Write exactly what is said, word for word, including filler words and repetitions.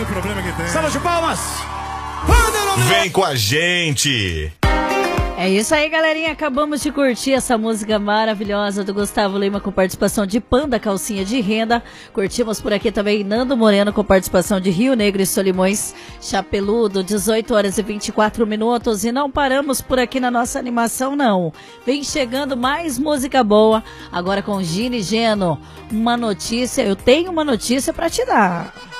Olha o problema que tem. Salva de palmas. Vem com a gente. É isso aí, galerinha. Acabamos de curtir essa música maravilhosa do Gustavo Lima com participação de Panda, Calcinha de Renda. Curtimos por aqui também Nando Moreno com participação de Rio Negro e Solimões, Chapeludo, dezoito horas e vinte e quatro minutos. E não paramos por aqui na nossa animação, não. Vem chegando mais música boa, agora com Gini Geno. Uma notícia, eu tenho uma notícia pra te dar.